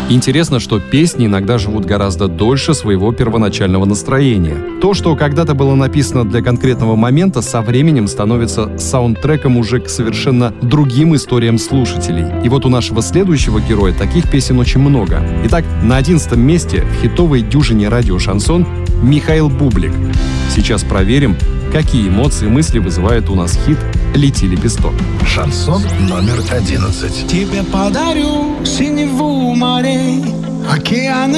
Интересно, что песни иногда живут гораздо дольше своего первоначального настроения. То, что когда-то было написано для конкретного момента, со временем становится саундтреком уже к совершенно другим историям слушателей. И вот у нашего следующего героя таких песен очень много. Итак, на 11-м месте в хитовой дюжине радио «Шансон» Михаил Бублик. Сейчас проверим, какие эмоции и мысли вызывает у нас хит «Лети, лепесток». Шансон номер 11. Тебе подарю синеву морей, океаны